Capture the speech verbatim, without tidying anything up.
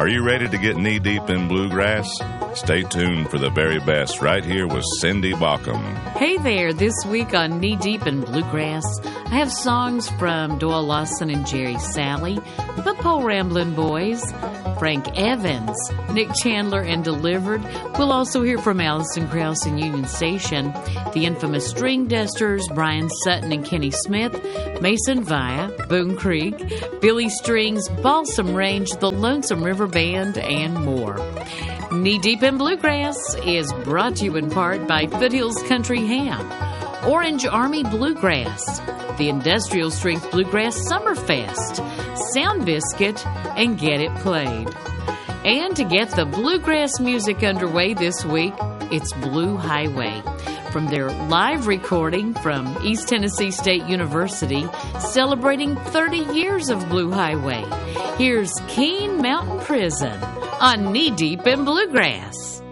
Are you ready to get knee-deep in bluegrass? Stay tuned for the very best right here with Cindy Baucom. Hey there, this week on Knee Deep in Bluegrass, I have songs from Doyle Lawson and Jerry Salley, the Pole Ramblin' Boys, Frank Evans, Nick Chandler and Delivered. We'll also hear from Alison Krauss and Union Station, the infamous String Dusters, Brian Sutton and Kenny Smith, Mason Via, Boone Creek, Billy Strings, Balsam Range, the Lonesome River Band, and more. Knee Deep in Bluegrass is brought to you in part by Foothills Country Ham, Orange Army Bluegrass, the Industrial Strength Bluegrass Summerfest, Sound Biscuit, and Get It Played. And to get the bluegrass music underway this week, it's Blue Highway, from their live recording from East Tennessee State University, celebrating thirty years of Blue Highway. Here's Keene Mountain Prison on Knee Deep in Bluegrass.